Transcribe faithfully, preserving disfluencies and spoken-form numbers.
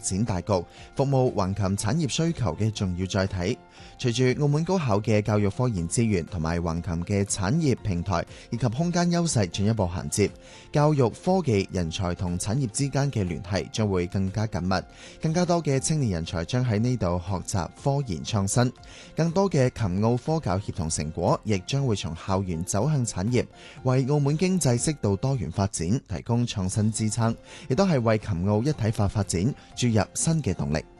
展大局，服務橫琴產業需求嘅重要載體。隨住澳門高考嘅教育科研資源同埋橫琴嘅產業平台以及空間優勢進一步銜接，教育、科技、人才同產業之間嘅聯繫將會更加緊密，更加多嘅青年人才將喺呢度學習科研創新，更多嘅琴澳科教協同成果亦將會從校園走向產業，為澳門經濟適度多元發展提供創新支撐，亦都係為琴澳一體化發展注入新嘅動力。